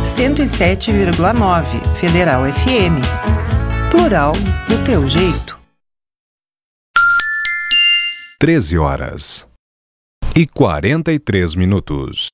107,9 Federal FM. Plural do teu jeito. 13h43